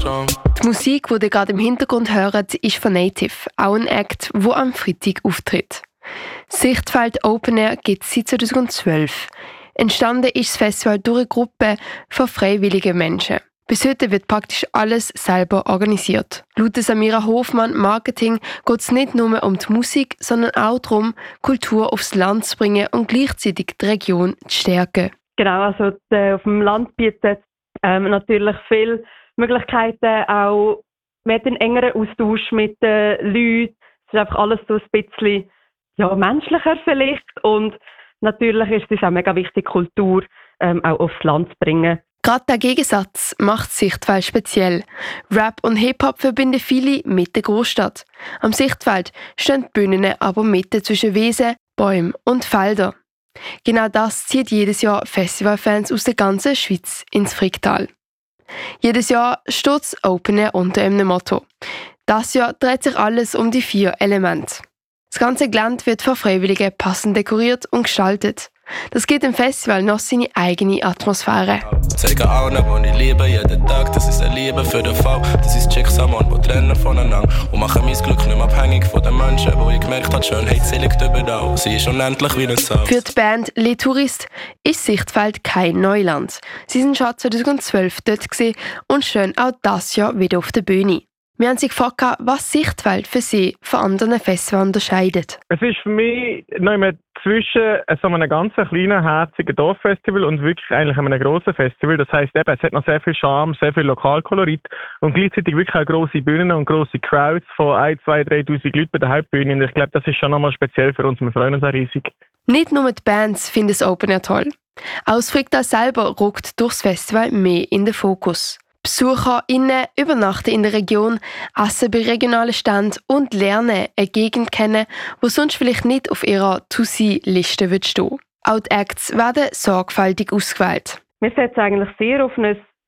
Traum. Die Musik, die ihr gerade im Hintergrund hört, ist von Native, auch ein Act, der am Freitag auftritt. Sichtfeld Open Air gibt es seit 2012. Entstanden ist das Festival durch eine Gruppe von freiwilligen Menschen. Bis heute wird praktisch alles selber organisiert. Laut Samira Hofmann Marketing geht es nicht nur um die Musik, sondern auch darum, Kultur aufs Land zu bringen und gleichzeitig die Region zu stärken. Genau, also auf dem Land bietet natürlich viele Möglichkeiten, auch mit einem engeren Austausch mit den Leuten. Es ist einfach alles so ein bisschen menschlicher vielleicht. Und natürlich ist es auch mega wichtig, Kultur auch aufs Land zu bringen. Gerade der Gegensatz macht Sichtfeld speziell. Rap und Hip-Hop verbinden viele mit der Großstadt. Am Sichtfeld stehen die Bühnen aber mitten zwischen Wiesen, Bäumen und Feldern. Genau das zieht jedes Jahr Festivalfans aus der ganzen Schweiz ins Fricktal. Jedes Jahr steht das Open Air unter einem Motto. Das Jahr dreht sich alles um die 4 Elemente. Das ganze Gelände wird von Freiwilligen passend dekoriert und gestaltet. Das gibt dem Festival noch seine eigene Atmosphäre. Zeige allen, wo ich liebe, jeden Tag. Das ist eine Liebe für den Fall. Das ist Schicksal, die trennen voneinander. Und machen mein Glück nicht mehr abhängig von den Menschen, wo ich gemerkt habe, Schönheit liegt überall. Sie ist unendlich wie ein Saft. Für die Band Les Touristes ist Sichtfeld kein Neuland. Sie sind schon 2012 dort und stehen auch dieses Jahr wieder auf der Bühne. Wir haben sie gefragt, was Sichtfeld für sie von anderen Festivals unterscheidet. Es ist für mich noch immer zwischen so einem ganz kleinen, herzigen Dorffestival und wirklich eigentlich einem grossen Festival. Das heisst eben, es hat noch sehr viel Charme, sehr viel Lokalkolorit und gleichzeitig wirklich auch grosse Bühnen und grosse Crowds von 1, 2, 3'000 Leuten bei der Hauptbühne. Und ich glaube, das ist schon nochmal speziell für uns. Wir freuen uns auch riesig. Nicht nur die Bands finden das Open Air toll. Auch das Fricktal selber rückt durchs Festival mehr in den Fokus. BesucherInnen übernachten in der Region, essen bei regionalen Ständen und lernen eine Gegend kennen, die sonst vielleicht nicht auf ihrer To-See-Liste stehen. Auch die Acts werden sorgfältig ausgewählt. Wir setzen eigentlich sehr auf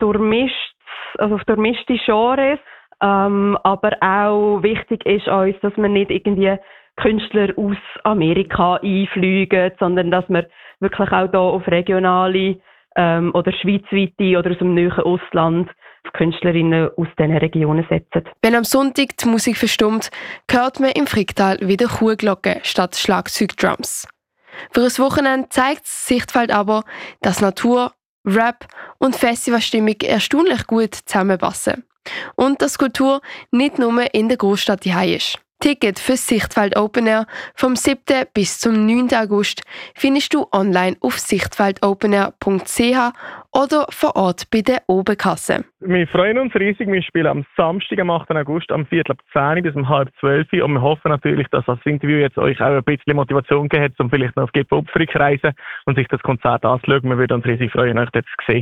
auf durchmischte Genres, aber auch wichtig ist uns, dass wir nicht irgendwie Künstler aus Amerika einfliegen, sondern dass wir wirklich auch hier auf regionale oder schweizweite oder aus dem nahen Ausland Künstlerinnen aus diesen Regionen setzen. Wenn am Sonntag die Musik verstummt, hört man im Fricktal wieder Kuhglocken statt Schlagzeugdrums. Für ein Wochenende zeigt das Sichtfeld aber, dass Natur, Rap und Festivalstimmung erstaunlich gut zusammenpassen. Und dass Kultur nicht nur in der Großstadt daheim ist. Ticket für das Sichtfeld Open Air vom 7. bis zum 9. August findest du online auf sichtfeldopenair.ch oder vor Ort bei der Oberkasse. Wir freuen uns riesig. Wir spielen am Samstag, am 8. August, am 10:15 bis um 11:30 und wir hoffen natürlich, dass das Interview jetzt euch auch ein bisschen Motivation gegeben hat, um vielleicht noch auf Gipfelopferung zu reisen und sich das Konzert anzuschauen. Wir würden uns riesig freuen, euch dort zu sehen.